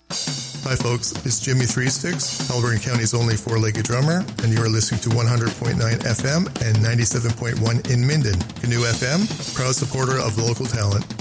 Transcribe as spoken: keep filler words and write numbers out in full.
Hi folks, it's Jimmy Three Sticks, Alberta County's only four-legged drummer, and you are listening to one hundred point nine F M and ninety-seven point one in Minden. Canoe F M, proud supporter of local talent.